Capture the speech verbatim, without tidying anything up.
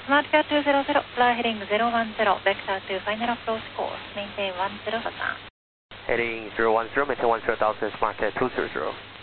SmartCat two zero zero, fly heading zero one zero, vector to final approach course, maintain one zero thousand. Heading zero one zero, maintain one zero thousand, SmartCat two zero zero.